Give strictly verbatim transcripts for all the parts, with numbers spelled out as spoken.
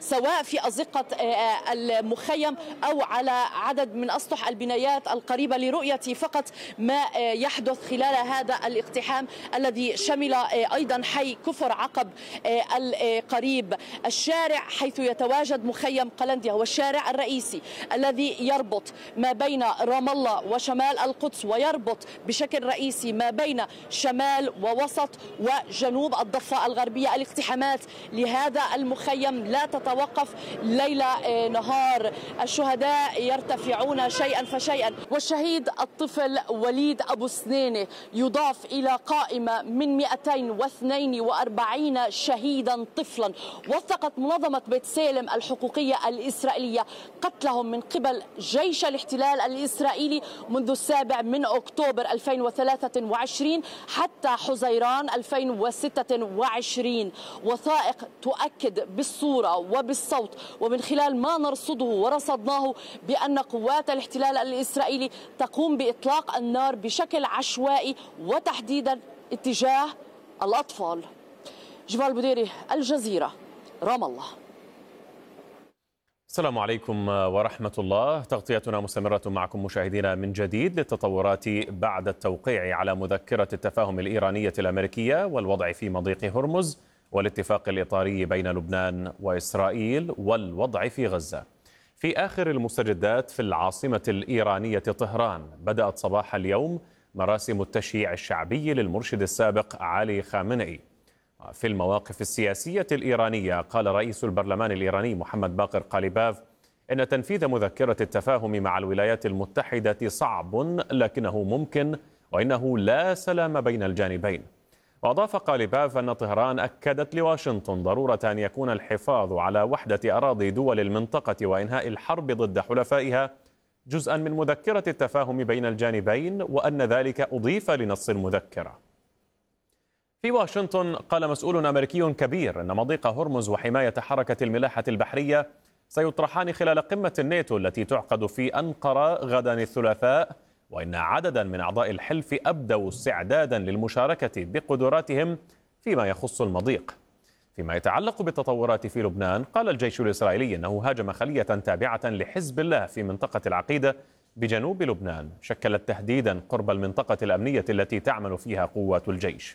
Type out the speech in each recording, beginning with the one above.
سواء في أزقة المخيم أو على عدد من أسطح البنايات القريبة لرؤية فقط ما يحدث خلال هذا الاقتحام الذي شمل أيضا حي كفر عقب القريب. الشارع حيث يتواجد مخيم قلنديا هو الشارع الرئيسي الذي يربط ما بين رام الله وشمال القدس ويربط بشكل رئيسي ما بين شمال ووسط وجنوب الضفة الغربية. الاقتحامات لهذا المخيم لا تتوقف ليل نهار، الشهداء يرتفعون شيئا فشيئا، والشهيد الطفل وليد أبو سنينة يضاف إلى قائمة من مئتين واثنين وأربعين شهيدا طفلا. وثقت منظمة بيت سالم الحقوقية الإسرائيلية قتلهم من قبل جيش الاحتلال الإسرائيلي منذ السابع من أكتوبر ألفين وثلاثة وعشرين حتى حزيران ألفين وستة وعشرين. وثائق تؤكد بالصورة وبالصوت ومن خلال ما نرصده ورصدناه بأن قوات الاحتلال الإسرائيلي تقوم بإطلاق النار بشكل عشوائي وتحديدا اتجاه الأطفال. جبال بوديري، الجزيرة، رام الله. السلام عليكم ورحمة الله. تغطيتنا مستمرة معكم مشاهدينا من جديد للتطورات بعد التوقيع على مذكرة التفاهم الإيرانية الأمريكية والوضع في مضيق هرمز والاتفاق الإطاري بين لبنان وإسرائيل والوضع في غزة. في آخر المستجدات في العاصمة الإيرانية طهران بدأت صباح اليوم مراسم التشييع الشعبي للمرشد السابق علي خامنئي. في المواقف السياسية الإيرانية قال رئيس البرلمان الإيراني محمد باقر قاليباف إن تنفيذ مذكرة التفاهم مع الولايات المتحدة صعب لكنه ممكن وإنه لا سلام بين الجانبين. وأضاف قاليباف أن طهران أكدت لواشنطن ضرورة أن يكون الحفاظ على وحدة أراضي دول المنطقة وإنهاء الحرب ضد حلفائها جزءا من مذكرة التفاهم بين الجانبين وأن ذلك أضيف لنص المذكرة. في واشنطن قال مسؤول أمريكي كبير أن مضيق هرمز وحماية حركة الملاحة البحرية سيطرحان خلال قمة الناتو التي تعقد في أنقرة غدا الثلاثاء، وإن عددا من أعضاء الحلف أبدوا استعدادا للمشاركة بقدراتهم فيما يخص المضيق. فيما يتعلق بالتطورات في لبنان قال الجيش الإسرائيلي أنه هاجم خلية تابعة لحزب الله في منطقة العقيدة بجنوب لبنان شكلت تهديدا قرب المنطقة الأمنية التي تعمل فيها قوات الجيش.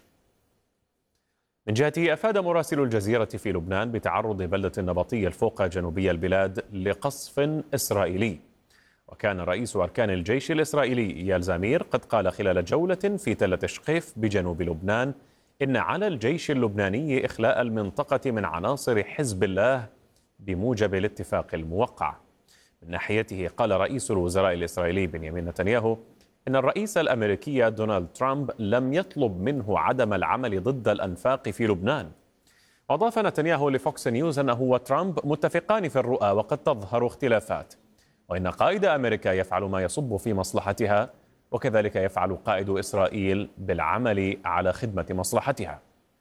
من جهته أفاد مراسل الجزيرة في لبنان بتعرض بلدة النبطية الفوق جنوبية البلاد لقصف إسرائيلي. وكان رئيس أركان الجيش الإسرائيلي إيال زمير قد قال خلال جولة في تل تشقيف بجنوب لبنان إن على الجيش اللبناني إخلاء المنطقة من عناصر حزب الله بموجب الاتفاق الموقع. من ناحيته قال رئيس الوزراء الإسرائيلي بنيامين نتنياهو إن الرئيس الأمريكي دونالد ترامب لم يطلب منه عدم العمل ضد الأنفاق في لبنان. أضاف نتنياهو لفوكس نيوز أنه وترامب متفقان في الرؤى وقد تظهر اختلافات، وإن قائد أمريكا يفعل ما يصب في مصلحتها وكذلك يفعل قائد إسرائيل بالعمل على خدمة مصلحتها.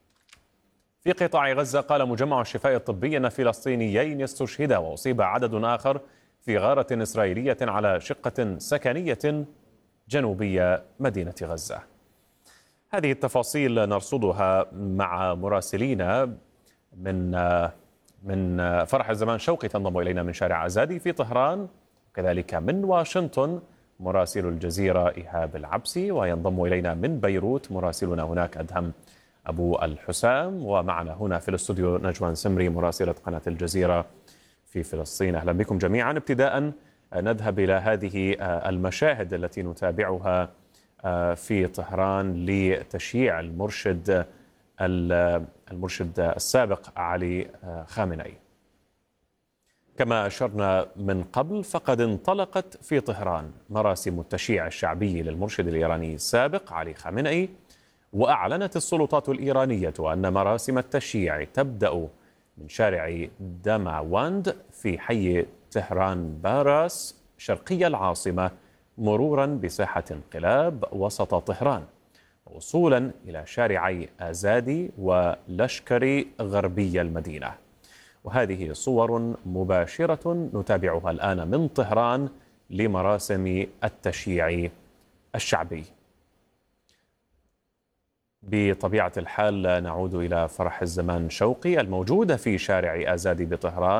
في قطاع غزة قال مجمع الشفاء الطبي أن فلسطينيين استشهدا وأصيب عدد آخر في غارة إسرائيلية على شقة سكنية جنوبية مدينة غزة. هذه التفاصيل نرصدها مع مراسلينا من من فرح الزمان شوقي تنضم إلينا من شارع أزادي في طهران، وكذلك من واشنطن مراسل الجزيرة إيهاب العبسي، وينضم إلينا من بيروت مراسلنا هناك أدهم أبو الحسام، ومعنا هنا في الاستوديو نجوان سمري مراسلة قناة الجزيرة في فلسطين. أهلا بكم جميعا. ابتداء نذهب إلى هذه المشاهد التي نتابعها في طهران لتشييع المرشد المرشد السابق علي خامنئي. كما أشرنا من قبل فقد انطلقت في طهران مراسم التشييع الشعبي للمرشد الإيراني السابق علي خامنئي، وأعلنت السلطات الإيرانية أن مراسم التشييع تبدأ من شارع دماوند في حي طهران باراس شرقي العاصمة مرورا بساحة انقلاب وسط طهران وصولا إلى شارعي آزادي ولشكري غربي المدينة. وهذه صور مباشرة نتابعها الآن من طهران لمراسم التشييع الشعبي. بطبيعة الحال نعود إلى فرح الزمان شوقي الموجودة في شارع آزادي بطهران